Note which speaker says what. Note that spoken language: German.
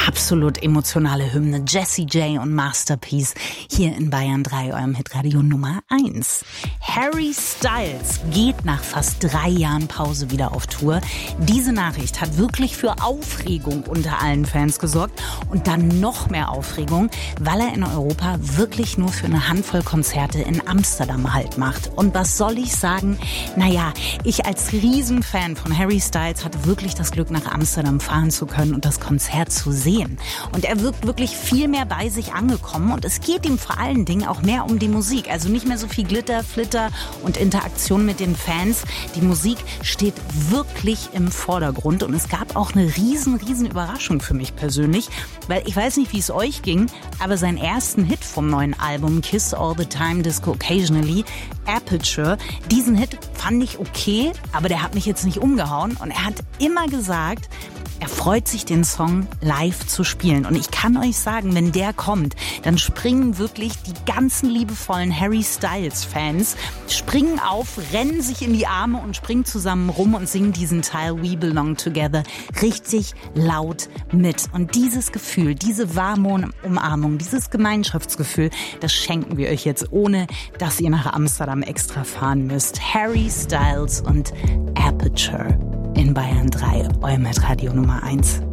Speaker 1: absolut emotionale Hymne. Jessie J und Masterpiece hier in Bayern 3, eurem Hitradio Nummer 1. Harry Styles geht nach fast 3 Jahren Pause wieder auf Tour. Diese Nachricht hat wirklich für Aufregung unter allen Fans gesorgt und dann noch mehr Aufregung, weil er in Europa wirklich nur für eine Handvoll Konzerte in Amsterdam Halt macht. Und was soll ich sagen? Naja, ich als Riesenfan von Harry Styles hatte wirklich das Glück, nach Amsterdam fahren zu können und das Konzert zu sehen. Und er wirkt wirklich viel mehr bei sich angekommen und es geht ihm vor allen Dingen auch mehr um die Musik. Also nicht mehr so viel Glitter, Flitter und Interaktion mit den Fans. Die Musik steht wirklich im Vordergrund und es gab auch eine riesen Überraschung für mich persönlich, weil ich weiß nicht, wie es euch ging, aber seinen ersten Hit vom neuen Album Kiss All the Time, Disco Occasionally, Aperture, diesen Hit fand ich okay, aber der hat mich jetzt nicht umgehauen und er hat immer gesagt, er freut sich, den Song live zu spielen. Und ich kann euch sagen, wenn der kommt, dann springen wirklich die ganzen liebevollen Harry Styles-Fans, springen auf, rennen sich in die Arme und springen zusammen rum und singen diesen Teil We Belong Together richtig laut mit. Und dieses Gefühl, diese warme Umarmung, dieses Gemeinschaftsgefühl, das schenken wir euch jetzt, ohne dass ihr nach Amsterdam extra fahren müsst. Harry Styles und Aperture in Bayern 3, eurem Hitradio Nummer 1.